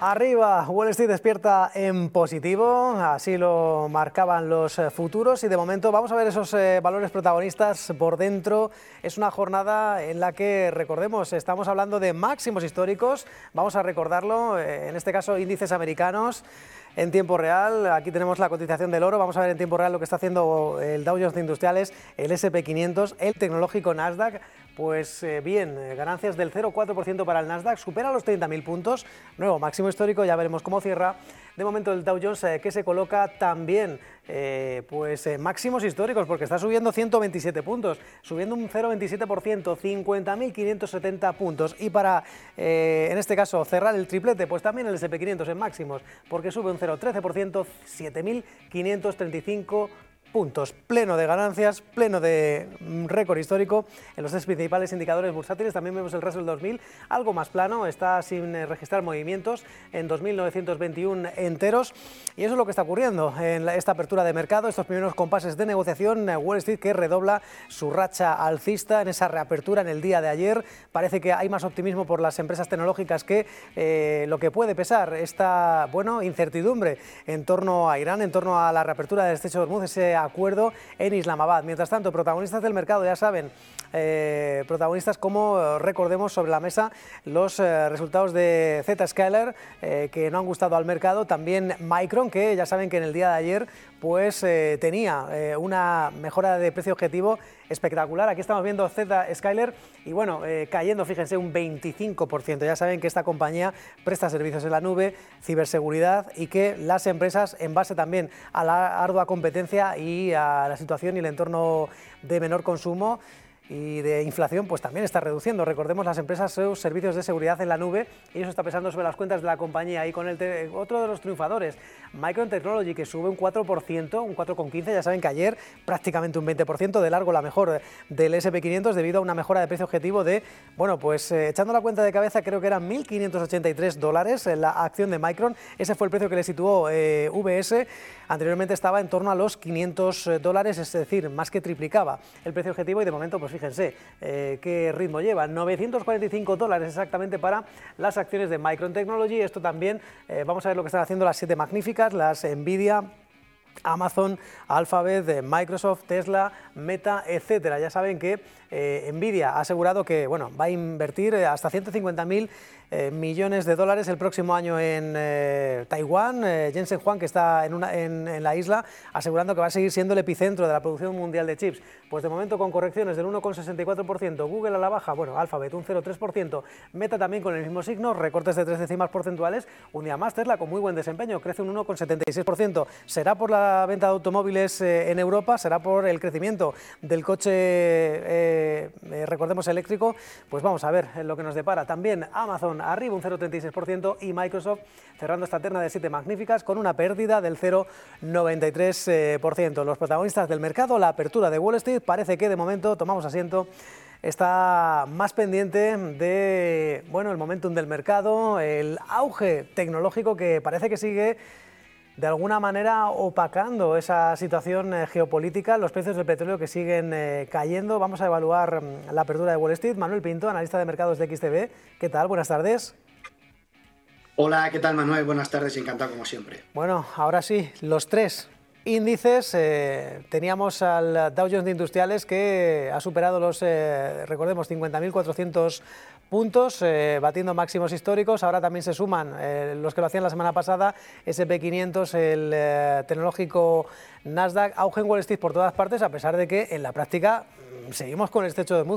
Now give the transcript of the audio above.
Arriba, Wall Street despierta en positivo, así lo marcaban los futuros y de momento vamos a ver esos valores protagonistas por dentro. Es una jornada en la que, recordemos, estamos hablando de máximos históricos, vamos a recordarlo, en este caso índices americanos en tiempo real. Aquí tenemos la cotización del oro, vamos a ver en tiempo real lo que está haciendo el Dow Jones de Industriales, el S&P 500, el tecnológico Nasdaq. Pues bien, ganancias del 0,4% para el Nasdaq, supera los 30.000 puntos, nuevo máximo histórico, ya veremos cómo cierra. De momento el Dow Jones que se coloca también máximos históricos porque está subiendo 127 puntos, subiendo un 0,27%, 50.570 puntos. Y para, en este caso, cerrar el triplete, pues también el S&P 500 en máximos porque sube un 0,13%, 7.535 puntos, pleno de ganancias, pleno de récord histórico en los tres principales indicadores bursátiles. También vemos el Russell 2000 algo más plano, está sin registrar movimientos en 2.921 enteros, y eso es lo que está ocurriendo en esta apertura de mercado, estos primeros compases de negociación. Wall Street que redobla su racha alcista en esa reapertura en el día de ayer. Parece que hay más optimismo por las empresas tecnológicas que lo que puede pesar esta incertidumbre en torno a Irán, en torno a la reapertura del Estrecho de Hormuz, ese acuerdo en Islamabad. Mientras tanto, protagonistas del mercado, ya saben, protagonistas como, recordemos, sobre la mesa los resultados de Zscaler, que no han gustado al mercado. También Micron, que ya saben que en el día de ayer pues tenía una mejora de precio objetivo espectacular. Aquí estamos viendo Zscaler y bueno, cayendo, fíjense, un 25%. Ya saben que esta compañía presta servicios en la nube, ciberseguridad, y que las empresas, en base también a la ardua competencia y a la situación y el entorno de menor consumo y de inflación, pues también está reduciendo. Recordemos, las empresas, sus servicios de seguridad en la nube, y eso está pesando sobre las cuentas de la compañía. Y con otro de los triunfadores, Micron Technology, que sube un 4%, un 4,15%. Ya saben que ayer prácticamente un 20%, de largo la mejor del S&P 500, debido a una mejora de precio objetivo de, echando la cuenta de cabeza, creo que eran $1.583 la acción de Micron. Ese fue el precio que le situó VS. Anteriormente estaba en torno a los $500, es decir, más que triplicaba el precio objetivo, y de momento, pues fíjense qué ritmo lleva, $945 exactamente para las acciones de Micron Technology. Esto también, vamos a ver lo que están haciendo las 7 magníficas, las Nvidia, Amazon, Alphabet, Microsoft, Tesla, Meta, etcétera. Ya saben que Nvidia ha asegurado que va a invertir hasta 150.000 millones de dólares el próximo año en Taiwán. Jensen Huang, que está en la isla, asegurando que va a seguir siendo el epicentro de la producción mundial de chips. Pues de momento con correcciones del 1,64%, Google a la baja, Alphabet un 0,3%, Meta también con el mismo signo, recortes de 3 décimas porcentuales. Un día más Tesla con muy buen desempeño, crece un 1,76%. ¿Será por la venta de automóviles en Europa? ¿Será por el crecimiento del coche, recordemos, eléctrico? Pues vamos a ver lo que nos depara. También Amazon arriba un 0,36% y Microsoft cerrando esta terna de 7 magníficas con una pérdida del 0,93%. Los protagonistas del mercado, la apertura de Wall Street, parece que de momento, tomamos asiento, está más pendiente de el momentum del mercado, el auge tecnológico que parece que sigue de alguna manera opacando esa situación geopolítica, los precios del petróleo que siguen cayendo. Vamos a evaluar la apertura de Wall Street. Manuel Pinto, analista de mercados de XTB. ¿Qué tal? Buenas tardes. Hola, ¿qué tal, Manuel? Buenas tardes, encantado como siempre. Bueno, ahora sí, los tres índices. Teníamos al Dow Jones de Industriales que ha superado los, recordemos, 50.400 puntos, batiendo máximos históricos. Ahora también se suman los que lo hacían la semana pasada, S&P 500, el tecnológico Nasdaq. Auge en Wall Street por todas partes, a pesar de que en la práctica seguimos con el Estrecho de Hormuz.